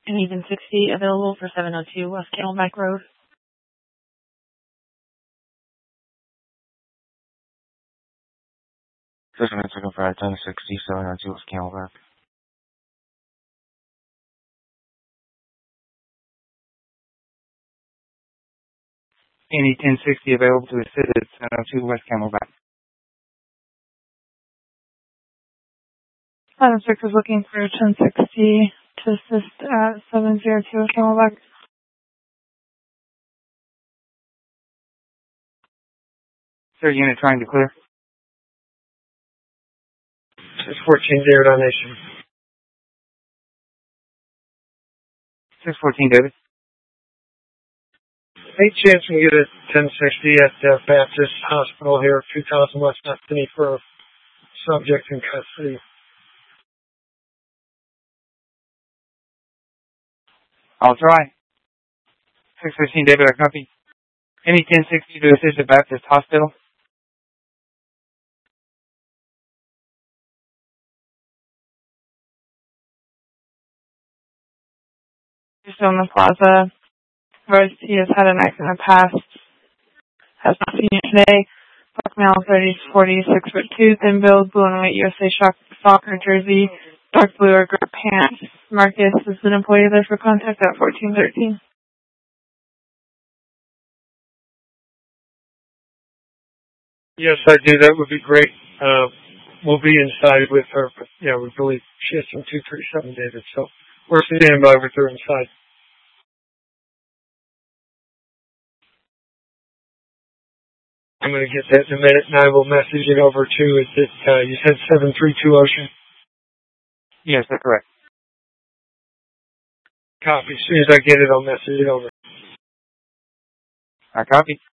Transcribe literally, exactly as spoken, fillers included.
Any ten sixty available for seven oh two West Camelback Road. First one, looking for ten sixty, seven oh two West Camelback. Any ten sixty available to assist at seven oh two West Camelback. Item six is looking for ten sixty to assist at seven oh two West Camelback. Third unit trying to clear. six fourteen, David on Nation. six fourteen, David. Any chance we can get a ten sixty at the Baptist Hospital here, two thousand West Destiny for a subject in custody? I'll try. six fifteen, David, I copy. Any ten sixty to assist at Baptist Hospital. Just on the plaza. Rose T has had an accident in the past. Has not seen it today. Buck male, thirty to forty, six foot two, thin build, blue and white U S A shock, soccer jersey, dark blue or gray pants. Marcus is an employee there for contact at fourteen thirteen. Yes, I do. That would be great. Uh, we'll be inside with her, but yeah, we believe she has some two three seven, David. So we're standing by with her inside. I'm going to get that in a minute, and I will message it over to, is it, uh, you said seven three two Ocean? Yes, that's correct. Copy. As soon as I get it, I'll message it over. I copy.